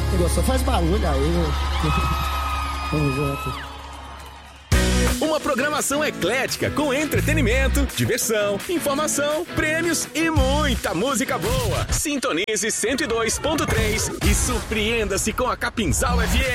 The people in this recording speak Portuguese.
Gostou? Faz barulho aí. Vamos junto. Uma programação eclética com entretenimento, diversão, informação, prêmios e muita música boa. Sintonize 102.3 e surpreenda-se com a Capinzal FM.